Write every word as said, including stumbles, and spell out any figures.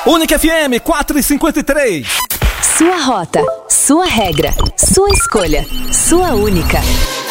Única F M quatro e cinquenta e três. Sua rota, sua regra, sua escolha, sua única.